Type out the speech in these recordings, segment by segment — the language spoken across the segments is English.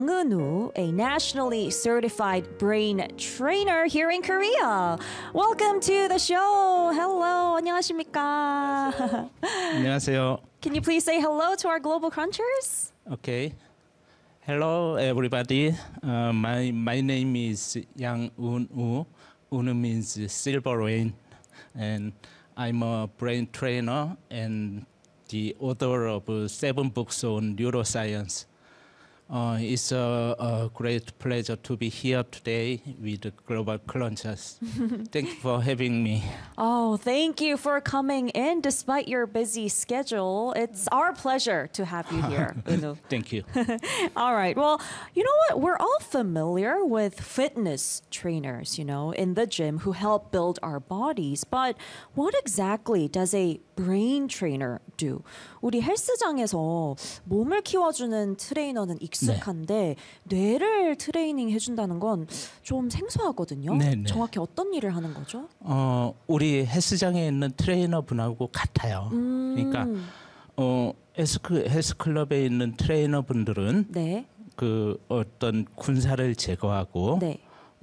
Ngunu, a nationally certified brain trainer here in Korea. Welcome to the show. Hello, 안녕하십니까? 안녕하세요. Can you please say hello to our global crunchers? Okay. Hello, everybody. My name is Yang Un-woo. Un means silver rain, and I'm a brain trainer and the author of 7 books on neuroscience. It's a great pleasure to be here today with the Global Crunchers. Thank you for having me. Oh, thank you for coming in despite your busy schedule. It's our pleasure to have you here, Unu. Thank you. All right. Well, you know what? We're all familiar with fitness trainers, in the gym who help build our bodies. But what exactly does a brain trainer do? 우리 헬스장에서 몸을 키워주는 트레이너는 익숙한데 뇌를 트레이닝 해준다는 건 좀 생소하거든요. 네. 정확히 어떤 일을 하는 거죠? 우리 헬스장에 있는 트레이너분하고 같아요. 그러니까 헬스클럽에 있는 트레이너분들은 네. 그 어떤 군살을 제거하고 네.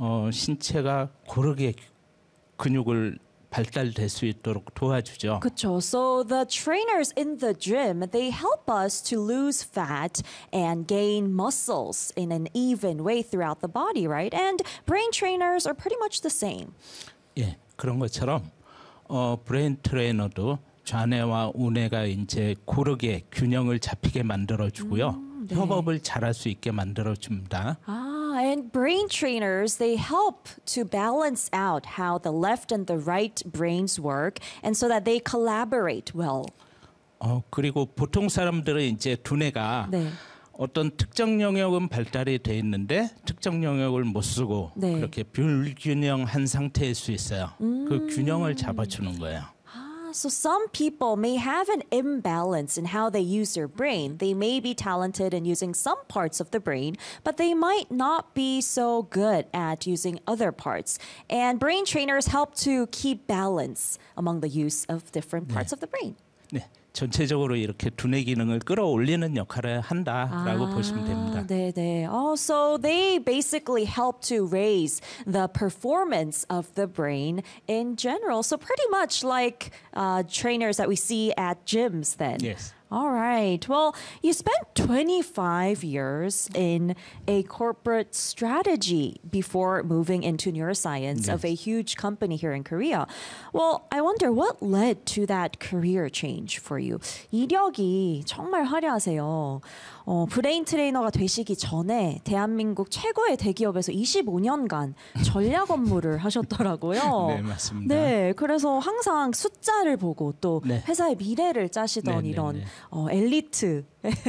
신체가 고르게 근육을 발달될 수 있도록 도와주죠. 그렇죠. So the trainers in the gym, they help us to lose fat and gain muscles in an even way throughout the body, right? And brain trainers are pretty much the same. 예, 그런 것처럼 브레인 트레이너도 좌뇌와 우뇌가 이제 고르게 균형을 잡히게 만들어주고요. 네. 협업을 잘할 수 있게 만들어줍니다. And brain trainers, they help to balance out how the left and the right brains work and so that they collaborate well. 그리고 보통 사람들은 이제 두뇌가 네. 어떤 특정 영역은 발달이 돼 있는데 특정 영역을 못 쓰고 네. 그렇게 불균형한 상태일 수 있어요. 그 균형을 잡아주는 거예요. So some people may have an imbalance in how they use their brain. They may be talented in using some parts of the brain, but they might not be so good at using other parts. And brain trainers help to keep balance among the use of different parts of the brain. 네, 전체적으로 이렇게 두뇌 기능을 끌어올리는 역할을 한다라고 보시면 됩니다. 네. So they basically help to raise the performance of the brain in general. So pretty much like trainers that we see at gyms then. Yes. All right. Well, you spent 25 years in a corporate strategy before moving into neuroscience of a huge company here in Korea. Well, I wonder what led to that career change for you. 이력이 정말 화려하세요. 브레인 트레이너가 되시기 전에 대한민국 최고의 대기업에서 25년간 전략 업무를 하셨더라고요. 네, 맞습니다. 네, 그래서 항상 숫자를 보고 또 네. 회사의 미래를 짜시던 네, 이런 네. 엘리트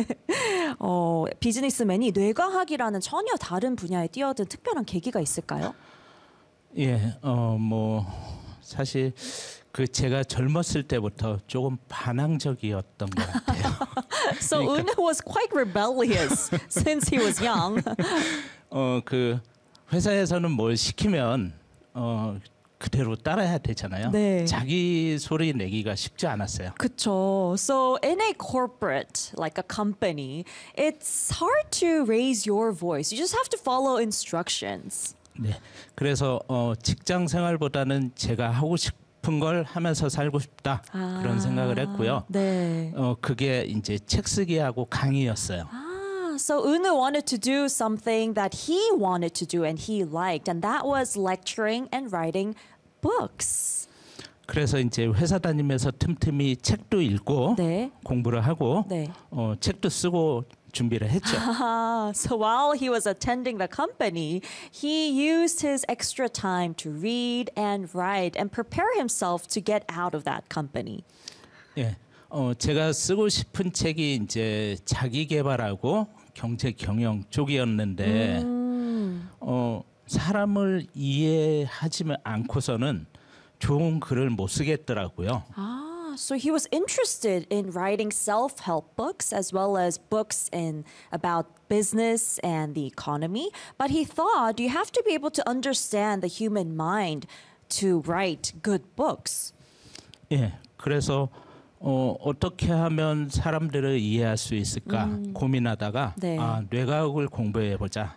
비즈니스맨이 뇌과학이라는 전혀 다른 분야에 뛰어든 특별한 계기가 있을까요? 예, 뭐 사실 그 제가 젊었을 때부터 조금 반항적이었던 것 같아요. So Unu was quite rebellious since he was young. 그 회사에서는 뭘 시키면 그대로 따라야 되잖아요. 네. 자기 소리 내기가 쉽지 않았어요. 그쵸. So in a corporate, like a company, it's hard to raise your voice. You just have to follow instructions. 네. 그래서 직장 생활보다는 제가 하고 싶은 걸 하면서 살고 싶다 그런 생각을 했고요. 네. 그게 이제 책 쓰기하고 강의였어요. So Unu wanted to do something that he wanted to do and he liked, and that was lecturing and writing books. 그래서 이제 회사 다니면서 틈틈이 책도 읽고 네. 공부를 하고 네. 책도 쓰고 준비를 했죠. So while he was attending the company, he used his extra time to read and write and prepare himself to get out of that company. 예. 제가 쓰고 싶은 책이 이제 자기 개발하고 경제 경영 쪽이었는데 사람을 이해하지 않고서는 좋은 글을 못 쓰겠더라고요. So he was interested in writing self-help books as well as books about business and the economy, but he thought you have to be able to understand the human mind to write good books. 예. 그래서 어떻게 하면 사람들을 이해할 수 있을까 고민하다가 네. 뇌과학을 공부해 보자